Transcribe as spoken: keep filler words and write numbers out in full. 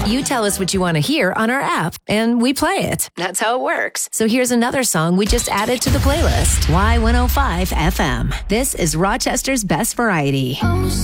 You tell us what you want to hear on our app, and we play it. That's how it works. So here's another song we just added to the playlist. Y one oh five F M. This is Rochester's Best Variety.